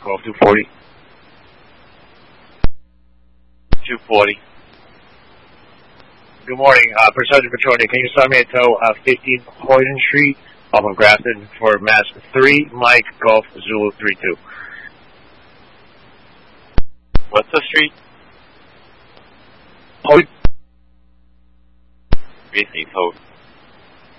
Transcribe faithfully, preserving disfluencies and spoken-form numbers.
Golf two forty. two forty. Good morning, uh, for Sergeant Petroni. Can you start me at tow uh, fifteen Hoyden Street, up on Grafton, for Mass three, Mike, Golf, Zulu three two. What's the street? Hoyden. Basically, Hoyden.